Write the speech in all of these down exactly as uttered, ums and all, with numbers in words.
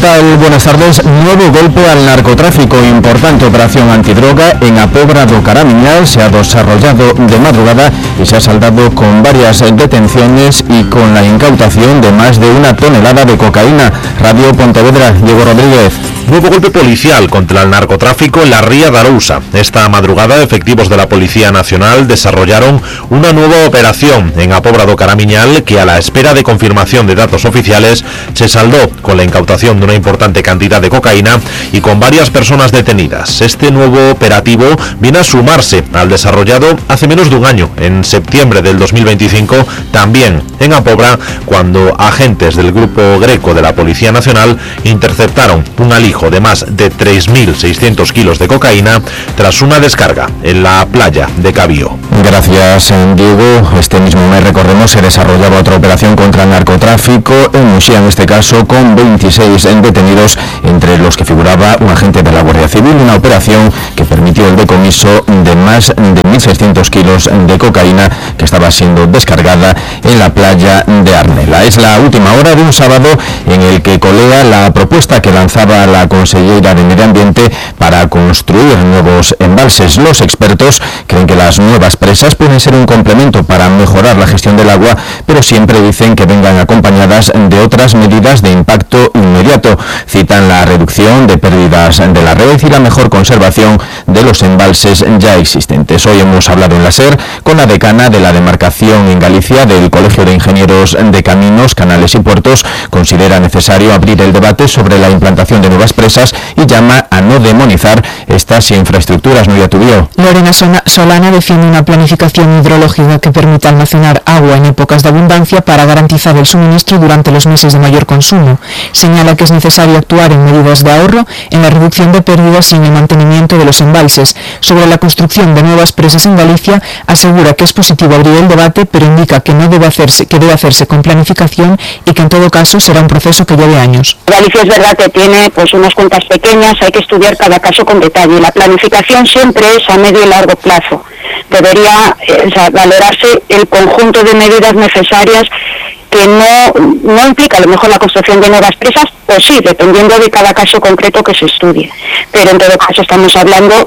tal? Buenas tardes. Nuevo golpe al narcotráfico. Importante operación antidroga en A Pobra do Caramiñal se ha desarrollado de madrugada y se ha saldado con varias detenciones y con la incautación de más de una tonelada de cocaína. Radio Pontevedra, Diego Rodríguez. Nuevo golpe policial contra el narcotráfico en la Ría de Arousa. Esta madrugada, efectivos de la Policía Nacional desarrollaron una nueva operación en A Pobra do Caramiñal que, a la espera de confirmación de datos oficiales, se saldó con la incautación de una importante cantidad de cocaína y con varias personas detenidas. Este nuevo operativo viene a sumarse al desarrollado hace menos de un año, en septiembre del dos mil veinticinco, también en A Pobra, cuando agentes del Grupo Greco de la Policía Nacional interceptaron un alijo de más de tres mil seiscientos kilos de cocaína tras una descarga en la playa de Cabío. Gracias, Diego. Este mismo mes, recordemos, se desarrollaba otra operación contra el narcotráfico en Muxía, en este caso con veintiséis detenidos, entre los que figuraba un agente de la Guardia Civil, una operación que permitió el decomiso de más de mil seiscientos kilos de cocaína que estaba siendo descargada en la playa de Arnela. Es la última hora de un sábado en el que colea la propuesta que lanzaba la consellera de Medio Ambiente para construir nuevos embalses. Los expertos creen que las nuevas presas pueden ser un complemento para mejorar la gestión del agua, pero siempre dicen que vengan acompañadas de otras medidas de impacto inmediato. Citan la reducción de pérdidas de la red y la mejor conservación de los embalses ya existentes. Hoy hemos hablado en la SER con la decana de la demarcación en Galicia del Colegio de Ingenieros de Caminos, Canales y Puertos. Considera necesario abrir el debate sobre la implantación de nuevas presas y llama a no demonizar estas infraestructuras. Nuria Tubío. Lorena Solana defiende una planificación hidrológica que permita almacenar agua en épocas de abundancia para garantizar el suministro durante los meses de mayor consumo. Señala que es necesario actuar en medidas de ahorro, en la reducción de pérdidas y en el mantenimiento de los embalses. Sobre la construcción de nuevas presas en Galicia, asegura que es positivo abrir el debate, pero indica que no debe hacerse, que debe hacerse con planificación y que en todo caso será un proceso que lleve años. Galicia es verdad que tiene pues unas cuentas pequeñas, hay que estudiar cada caso con detalle. La planificación siempre es a medio y largo plazo. Debería eh, o sea, valorarse el conjunto de medidas necesarias que no, no implica a lo mejor la construcción de nuevas presas, o sí, dependiendo de cada caso concreto que se estudie. Pero en todo caso estamos hablando,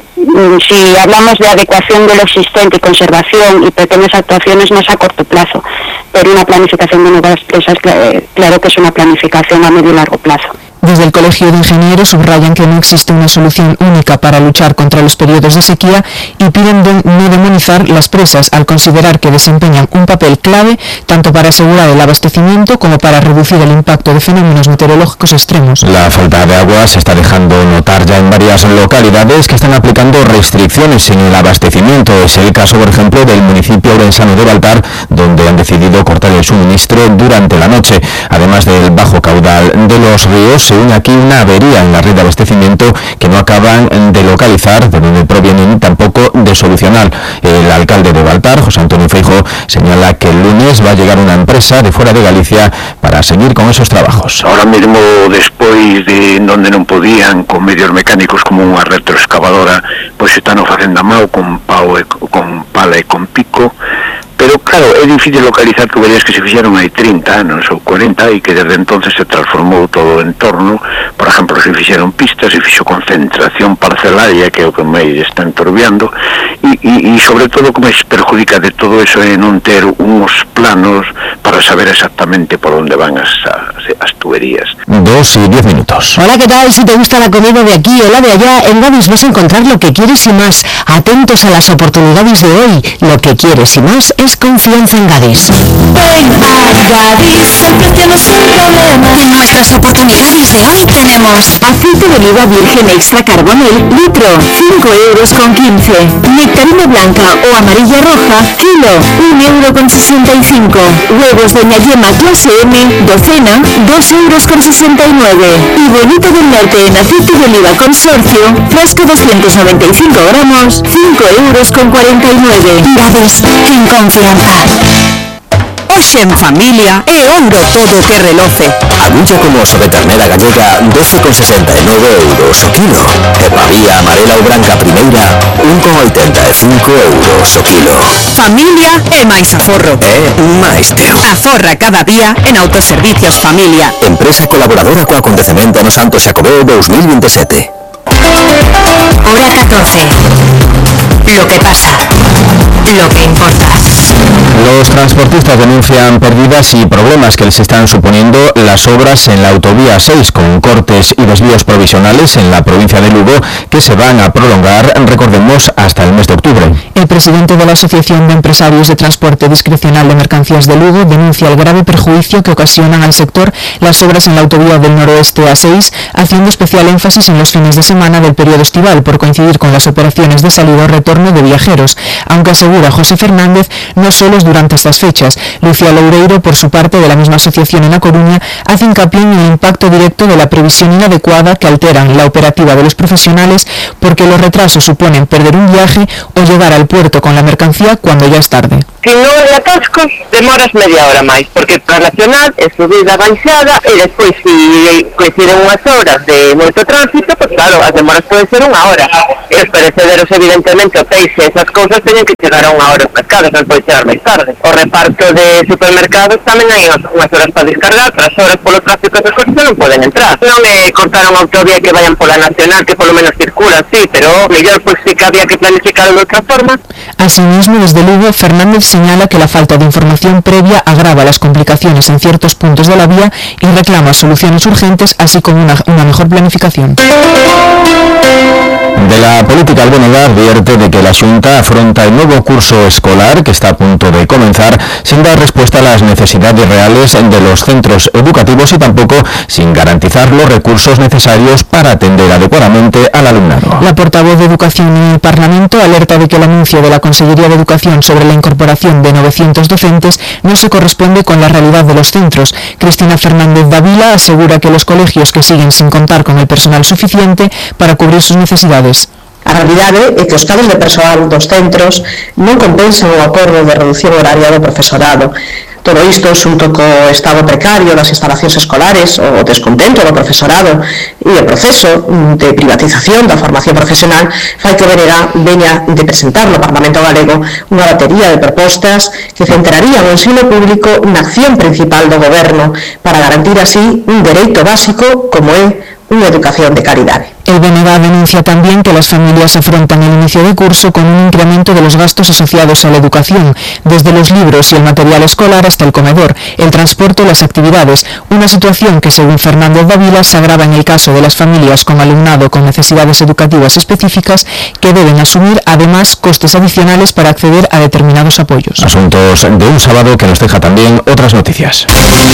si hablamos de adecuación de lo existente y conservación y pequeñas actuaciones más a corto plazo, pero una planificación de nuevas presas, claro que es una planificación a medio y largo plazo. Desde el Colegio de Ingenieros subrayan que no existe una solución única para luchar contra los periodos de sequía y piden de no demonizar las presas al considerar que desempeñan un papel clave tanto para asegurar el abastecimiento como para reducir el impacto de fenómenos meteorológicos extremos. La falta de agua se está dejando notar ya en varias localidades que están aplicando restricciones en el abastecimiento. Es el caso, por ejemplo, del municipio orensano de Baltar, donde han decidido cortar el suministro durante la noche. Además del bajo caudal de los ríos, se une aquí una avería en la red de abastecimiento que no acaban de localizar de dónde provienen ni tampoco de solucionar. El alcalde de Baltar, José Antonio Feijóo, señala que el lunes va a llegar una empresa de fuera de Galicia para seguir con esos trabajos. Ahora mismo, despois de donde non podían con medios mecánicos como unha retroexcavadora, pois están facendo a mao con pau e con pala e con pico. Pero claro, é difícil localizar tuberías que se fixeron hai trinta anos ou cuarenta e que desde entonces se transformou todo o entorno. Por exemplo, se fixeron pistas, se fixo concentración parcelaria, que é o que máis está entorbiando, e, e, e sobre todo como se perjudica de todo eso é non ter uns planos para saber exactamente por onde van as, as, as tuberías. Dos y diez minutos. Hola, ¿qué tal? Si te gusta la comida de aquí o la de allá, en Gadis vas a encontrar lo que quieres y más. Atentos a las oportunidades de hoy. Lo que quieres y más es confianza en Gadis. Ven a Gadis, el precio no es un problema. En nuestras oportunidades de hoy tenemos aceite de oliva virgen extra carbonel, litro, cinco euros con quince. Nectarina blanca o amarilla roja, kilo, un euro con sesenta y cinco. Huevos doña Yema clase M, docena, dos euros con sesenta y nueve. Y bonito del norte en aceite de oliva consorcio, frasco doscientos noventa y cinco gramos, cinco euros con cuarenta y nueve. Gadis, en confianza. Hoxe en familia é ouro todo que reloce. Agulla como oso de ternera gallega doce con sesenta e nove euros o kilo. E pavía amarela ou branca primeira un con oitenta e cinco euros o kilo. Familia é máis aforro. É máis teu. Aforra cada día en Autoservicios Familia. Empresa colaboradora co acontecemento no Santo Xacobeo dos mil veintisiete. Hora catorce. Lo que pasa. Lo que importa. Los transportistas denuncian pérdidas y problemas que les están suponiendo las obras en la autovía seis, con cortes y desvíos provisionales en la provincia de Lugo que se van a prolongar, recordemos, hasta el mes de octubre. El presidente de la Asociación de Empresarios de Transporte Discrecional de Mercancías de Lugo denuncia el grave perjuicio que ocasionan al sector las obras en la autovía del noroeste A seis, haciendo especial énfasis en los fines de semana del periodo estival por coincidir con las operaciones de salida o retorno de viajeros, aunque asegura José Fernández, no solo es durante estas fechas. Lucía Loureiro, por su parte, de la misma asociación en A Coruña, hace hincapié en el impacto directo de la previsión inadecuada que alteran la operativa de los profesionales, porque los retrasos suponen perder un viaje o llegar al puerto con la mercancía cuando ya es tarde. Si no hai atascos, demoras media hora máis, porque para nacional é subida baixada e despois se coinciden unhas horas de moito tránsito, pues claro, as demoras poden ser unha hora. E os perecederos, evidentemente, o peixe, esas cousas teñen que chegar a unha hora os pescados, non pode chegar máis tarde. O reparto de supermercados tamén hai unhas horas para descargar, outras horas polo tráfico, esas cousas non poden entrar. Non me cortaron a autovía que vayan pola nacional, que polo menos circulan, sí, pero mellor pois sí que había que planificarlo de outra forma. Asimismo, desde Lugo, Fernández señala que la falta de información previa agrava las complicaciones en ciertos puntos de la vía y reclama soluciones urgentes, así como una, una mejor planificación. De la política, el B N G advierte de que la Xunta afronta el nuevo curso escolar que está a punto de comenzar sin dar respuesta a las necesidades reales de los centros educativos y tampoco sin garantizar los recursos necesarios para atender adecuadamente al alumnado. La portavoz de Educación en el Parlamento alerta de que el anuncio de la Consellería de Educación sobre la incorporación de novecientos docentes no se corresponde con la realidad de los centros. Cristina Fernández Davila asegura que los colegios que siguen sin contar con el personal suficiente para cubrir sus necesidades. A realidade é que os cadros de persoal dos centros non compensan o acordo de reducción horaria do profesorado. Todo isto, xunto co estado precario das instalacións escolares, o descontento do profesorado e o proceso de privatización da formación profesional, fai que o B N G veña de presentar no Parlamento Galego unha batería de propostas que centrarían o ensino público na acción principal do goberno para garantir así un dereito básico como é unha educación de calidade. El B N G denuncia también que las familias afrontan el inicio de curso con un incremento de los gastos asociados a la educación, desde los libros y el material escolar hasta el comedor, el transporte y las actividades, una situación que, según Fernández Davila, se agrava en el caso de las familias con alumnado con necesidades educativas específicas que deben asumir además costes adicionales para acceder a determinados apoyos. Asuntos de un sábado que nos deja también otras noticias.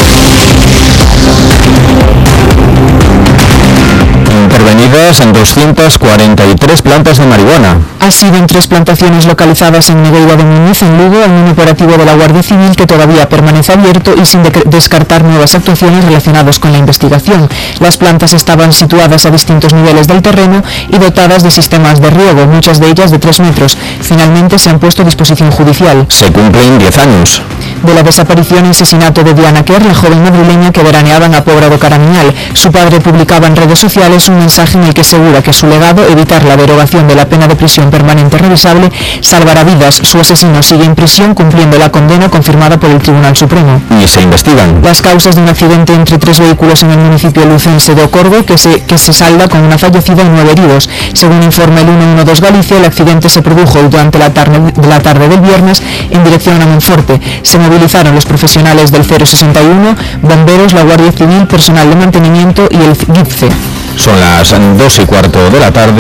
Intervenidas en doscientas cuarenta y tres plantas de marihuana. Ha sido en tres plantaciones localizadas en Negueira de Muñiz, en Lugo, en un operativo de la Guardia Civil que todavía permanece abierto y sin de descartar nuevas actuaciones relacionadas con la investigación. Las plantas estaban situadas a distintos niveles del terreno y dotadas de sistemas de riego, muchas de ellas de tres metros. Finalmente se han puesto a disposición judicial. Se cumplen diez años. De la desaparición y asesinato de Diana Kerr, la joven madrileña que veraneaba en la Pobra do Caramiñal. Su padre publicaba en redes sociales un mensaje en el que asegura que su legado, evitar la derogación de la pena de prisión permanente revisable, salvará vidas. Su asesino sigue en prisión cumpliendo la condena confirmada por el Tribunal Supremo. Y se investigan las causas de un accidente entre tres vehículos en el municipio lucense de Ocordo que se, que se salda con una fallecida y nueve heridos. Según informa el ciento doce Galicia, el accidente se produjo durante la tarde, la tarde del viernes en dirección a Monforte. Se movilizaron los profesionales del cero sesenta y uno, bomberos, la Guardia Civil, personal de mantenimiento y el GIPCE. Son las dos y cuarto de la tarde.